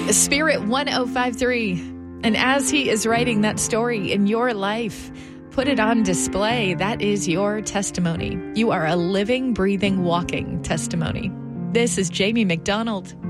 Spirit 1053. And as he is writing that story in your life, put it on display. That is your testimony. You are a living, breathing, walking testimony. This is Jamie McDonald.